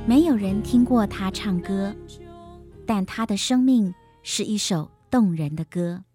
没有人听过他唱歌，但他的生命是一首动人的歌。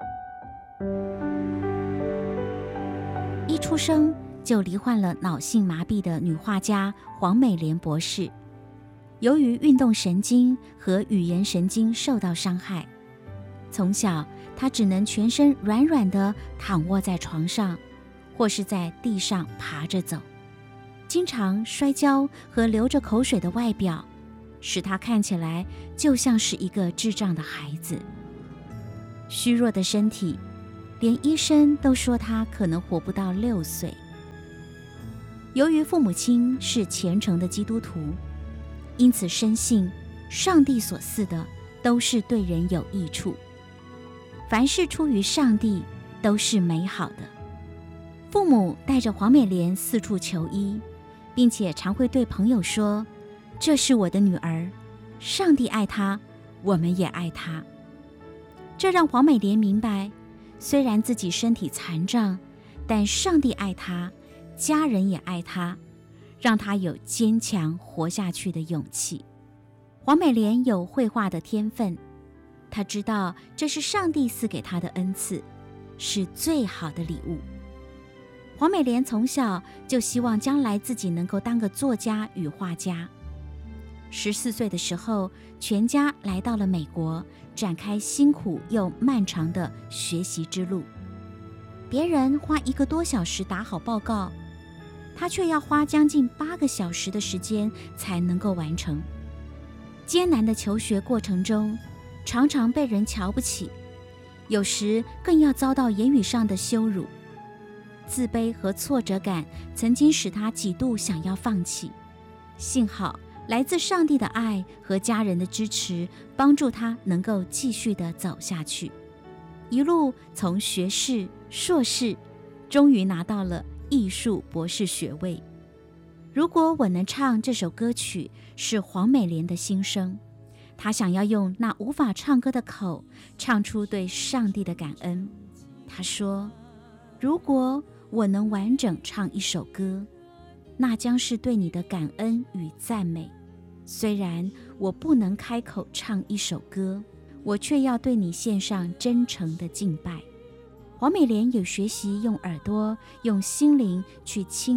一出生就罹患了脑性麻痹的女画家黄美莲博士，由于运动神经和语言神经受到伤害，从小她只能全身软软地躺卧在床上，或是在地上爬着走。经常摔跤和流着口水的外表，使她看起来就像是一个智障的孩子。虚弱的身体，连医生都说她可能活不到6岁。由于父母亲是虔诚的基督徒，因此深信上帝所赐的都是对人有益处，凡是出于上帝都是美好的。父母带着黄美莲四处求医，并且常会对朋友说：“这是我的女儿，上帝爱她，我们也爱她。”这让黄美莲明白，虽然自己身体残障，但上帝爱她，家人也爱她，让她有坚强活下去的勇气。黄美莲有绘画的天分，她知道这是上帝赐给她的恩赐，是最好的礼物。黄美莲从小就希望将来自己能够当个作家与画家。14岁的时候，全家来到了美国，展开辛苦又漫长的学习之路。别人花1个多小时打好报告，他却要花将近8个小时的时间才能够完成。艰难的求学过程中，常常被人瞧不起，有时更要遭到言语上的羞辱。自卑和挫折感曾经使他几度想要放弃，幸好来自上帝的爱和家人的支持，帮助他能够继续地走下去。一路从学士、硕士，终于拿到了艺术博士学位。如果我能唱这首歌曲，是黄美莲的心声。她想要用那无法唱歌的口，唱出对上帝的感恩。她说：“如果我能完整唱一首歌，那将是对你的感恩与赞美。虽然我不能开口唱一首歌，我却要对你献上真诚的敬拜。”黄美莲有学习用耳朵、用心灵去倾